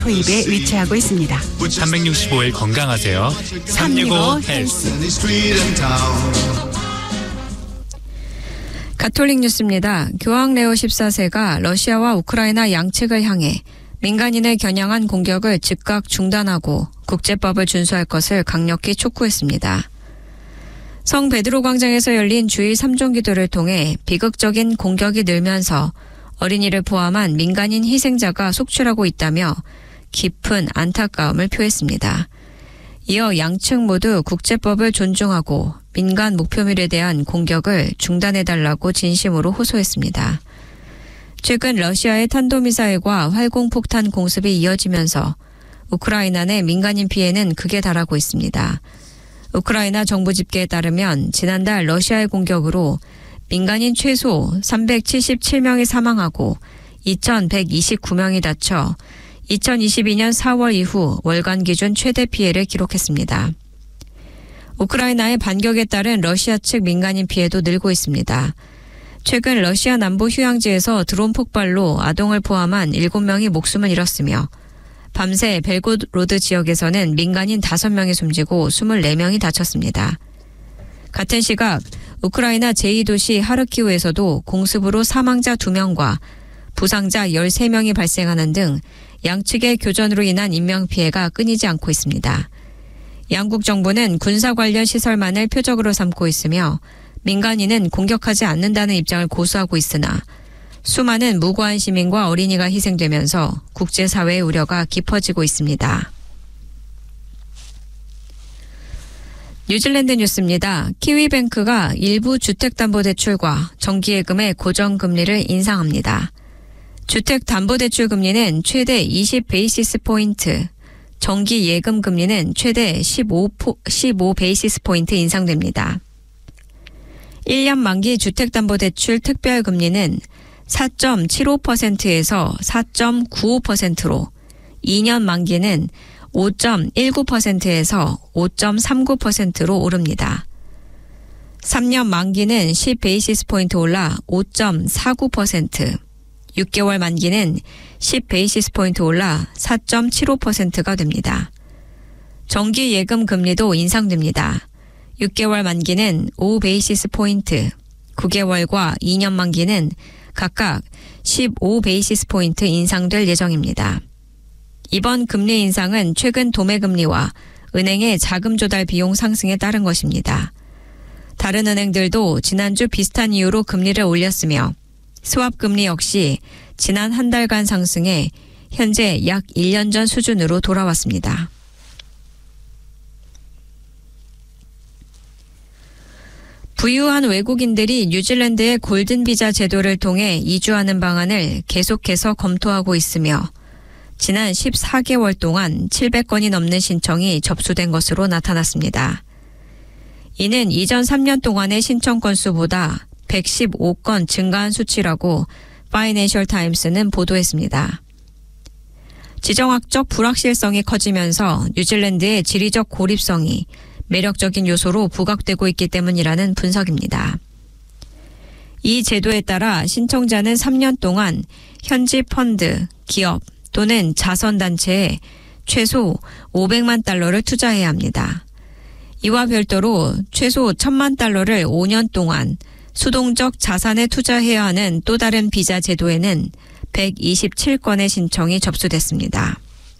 도입에 위치하고 있습니다. 365일 건강하세요. 365 헬스. 가톨릭 뉴스입니다. 교황 레오 14세가 러시아와 우크라이나 양측을 향해 민간인을 겨냥한 공격을 즉각 중단하고 국제법을 준수할 것을 강력히 촉구했습니다. 성 베드로 광장에서 열린 주일 3종 기도를 통해 비극적인 공격이 늘면서 어린이를 포함한 민간인 희생자가 속출하고 있다며 깊은 안타까움을 표했습니다. 이어 양측 모두 국제법을 존중하고 민간 목표물에 대한 공격을 중단해달라고 진심으로 호소했습니다. 최근 러시아의 탄도미사일과 활공폭탄 공습이 이어지면서 우크라이나 내 민간인 피해는 극에 달하고 있습니다. 우크라이나 정부 집계에 따르면 지난달 러시아의 공격으로 민간인 최소 377명이 사망하고 2,129명이 다쳐 2022년 4월 이후 월간 기준 최대 피해를 기록했습니다. 우크라이나의 반격에 따른 러시아 측 민간인 피해도 늘고 있습니다. 최근 러시아 남부 휴양지에서 드론 폭발로 아동을 포함한 7명이 목숨을 잃었으며 밤새 벨고로드 지역에서는 민간인 5명이 숨지고 24명이 다쳤습니다. 같은 시각 우크라이나 제2도시 하르키우에서도 공습으로 사망자 2명과 부상자 13명이 발생하는 등 양측의 교전으로 인한 인명피해가 끊이지 않고 있습니다. 양국 정부는 군사 관련 시설만을 표적으로 삼고 있으며 민간인은 공격하지 않는다는 입장을 고수하고 있으나 수많은 무고한 시민과 어린이가 희생되면서 국제사회의 우려가 깊어지고 있습니다. 뉴질랜드 뉴스입니다. 키위뱅크가 일부 주택담보대출과 정기예금의 고정금리를 인상합니다. 주택담보대출 금리는 최대 20베이시스 포인트, 정기예금 금리는 최대 15베이시스 포인트 인상됩니다. 1년 만기 주택담보대출 특별금리는 4.75%에서 4.95%로 2년 만기는 5.19%에서 5.39%로 오릅니다. 3년 만기는 10베이시스 포인트 올라 5.49%, 6개월 만기는 10베이시스 포인트 올라 4.75%가 됩니다. 정기 예금 금리도 인상됩니다. 6개월 만기는 5베이시스 포인트, 9개월과 2년 만기는 각각 15베이시스 포인트 인상될 예정입니다. 이번 금리 인상은 최근 도매금리와 은행의 자금 조달 비용 상승에 따른 것입니다. 다른 은행들도 지난주 비슷한 이유로 금리를 올렸으며 스왑금리 역시 지난 한 달간 상승해 현재 약 1년 전 수준으로 돌아왔습니다. 부유한 외국인들이 뉴질랜드의 골든비자 제도를 통해 이주하는 방안을 계속해서 검토하고 있으며 지난 14개월 동안 700건이 넘는 신청이 접수된 것으로 나타났습니다. 이는 이전 3년 동안의 신청 건수보다 115건 증가한 수치라고 파이낸셜 타임스는 보도했습니다. 지정학적 불확실성이 커지면서 뉴질랜드의 지리적 고립성이 매력적인 요소로 부각되고 있기 때문이라는 분석입니다. 이 제도에 따라 신청자는 3년 동안 현지 펀드, 기업 또는 자선단체에 최소 500만 달러를 투자해야 합니다. 이와 별도로 최소 1000만 달러를 5년 동안 수동적 자산에 투자해야 하는 또 다른 비자 제도에는 127건의 신청이 접수됐습니다.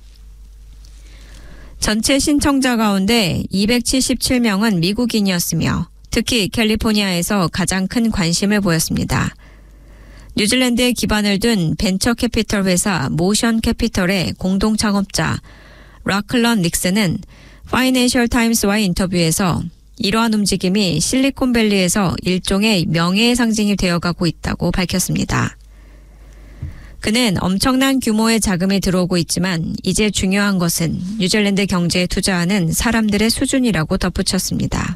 전체 신청자 가운데 277명은 미국인이었으며 특히 캘리포니아에서 가장 큰 관심을 보였습니다. 뉴질랜드에 기반을 둔 벤처 캐피털 회사 모션 캐피털의 공동 창업자 라클런 닉스는 파이낸셜 타임스와의 인터뷰에서 이러한 움직임이 실리콘밸리에서 일종의 명예의 상징이 되어가고 있다고 밝혔습니다. 그는 엄청난 규모의 자금이 들어오고 있지만 이제 중요한 것은 뉴질랜드 경제에 투자하는 사람들의 수준이라고 덧붙였습니다.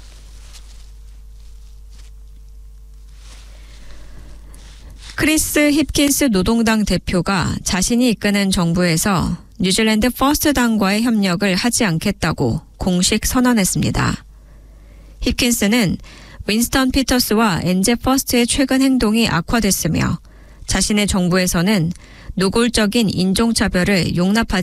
크리스 힙킨스 노동당 대표가 자신이 이끄는 정부에서 뉴질랜드 퍼스트당과의 협력을 하지 않겠다고 공식 선언했습니다. 힙킨스는 윈스턴 피터스와 엔제 퍼스트의 최근 행동이 악화됐으며 자신의 정부에서는 노골적인 인종차별을 용납하지